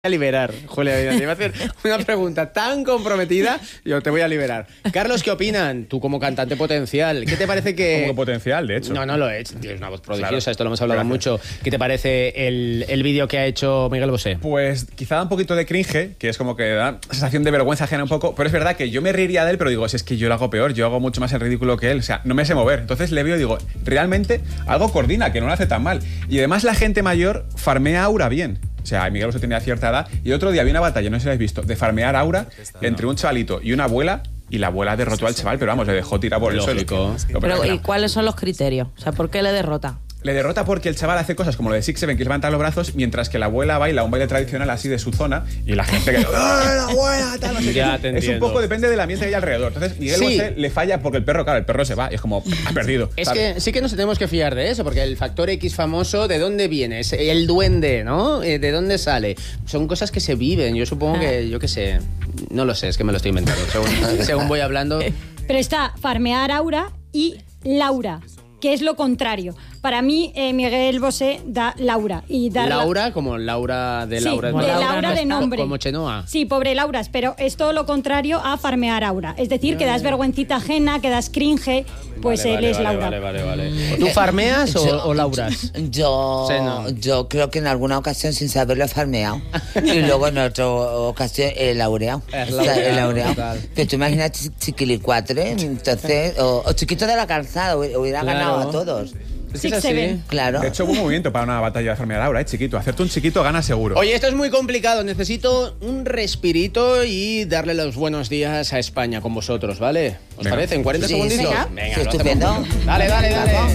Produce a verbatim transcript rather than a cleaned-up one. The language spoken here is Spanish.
a liberar, Julia. Te iba a hacer una pregunta tan comprometida, yo te voy a liberar. Carlos, ¿qué opinan? Tú como cantante potencial, ¿qué te parece que...? Como potencial, de hecho. No, no lo he hecho. Tienes una voz prodigiosa, claro. Esto lo hemos hablado Gracias. mucho. ¿Qué te parece el, el vídeo que ha hecho Miguel Bosé? Pues quizá da un poquito de cringe, que es como que da sensación de vergüenza ajena un poco, pero es verdad que yo me reiría de él, pero digo, si es que yo lo hago peor, yo hago mucho más el ridículo que él, o sea, no me sé mover. Entonces le veo y digo, realmente algo coordina, que no lo hace tan mal. Y además la gente mayor farmea aura bien. O sea, Miguel Bosé tenía cierta edad y otro día había una batalla, no sé si la habéis visto, de farmear aura entre un chavalito y una abuela, y la abuela derrotó al chaval, pero vamos, le dejó tirar por el suelo. Lógico. Pero, ¿y cuáles son los criterios? O sea, ¿por qué le derrota? Le derrota porque el chaval hace cosas como lo de Six Seven, que levanta los brazos, mientras que la abuela baila un baile tradicional así de su zona, y la gente que... ¡Eh, la abuela! Tal, no sé Ya qué. te Es un entiendo. poco, depende del ambiente que hay alrededor. Entonces, Miguel Sí. Bosé le falla porque el perro, claro, el perro se va, y es como, ha perdido. Es ¿sabes? que sí que nos tenemos que fiar de eso, porque el factor X famoso, ¿de dónde viene? Es el duende, ¿no? Eh, ¿De dónde sale? Son cosas que se viven. Yo supongo que, yo qué sé, no lo sé, es que me lo estoy inventando, según, según voy hablando. Pero está farmear aura y Laura, que es lo contrario. Para mí, eh, Miguel Bosé da Laura. Y dar Laura, como Laura de Sí, Laura. de ¿no? Laura de nombre. Como Chenoa. Sí, pobre Lauras, pero es todo lo contrario a farmear aura. Es decir, que das vergüencita ajena, que das cringe, pues Vale, él vale, es vale, Laura. Vale, vale, vale. ¿Tú farmeas o, Yo- o lauras? Yo, Sí, no. yo creo que en alguna ocasión sin saberlo he farmeado. Y luego en otra ocasión he laureado. Has O sea, he laureado, laureado. total. Pero tú imaginas chi- chiquilicuatre, entonces, o, o chiquito de la calzada, hubiera hubiera Claro. ganado a todos. Es que es Six así. Seven. Claro. De hecho, hubo un movimiento para una batalla de farmear aura, ¿eh? Chiquito. Hacerte un chiquito gana seguro. Oye, esto es muy complicado. Necesito un respirito y darle los buenos días a España con vosotros, ¿vale? ¿Os Venga. parece? ¿En cuarenta Sí, segunditos? venga. Venga, Sí, lo estupendo. hacemos. Dale, dale, dale.